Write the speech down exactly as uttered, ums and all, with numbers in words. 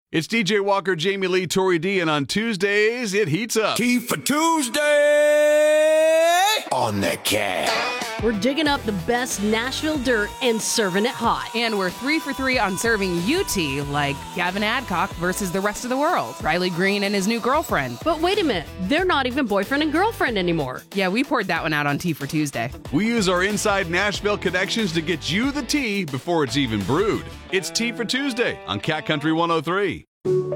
It's D J Walker, Jamie Lee, Tori D, and on Tuesdays, it heats up. Tea for Tuesday on the cat. We're digging up the best Nashville dirt and serving it hot. And we're three for three on serving you tea, like Gavin Adcock versus the rest of the world, Riley Green and his new girlfriend. But wait a minute, they're not even boyfriend and girlfriend anymore. Yeah, we poured that one out on Tea for Tuesday. We use our inside Nashville connections to get you the tea before it's even brewed. It's Tea for Tuesday on Cat Country one oh three.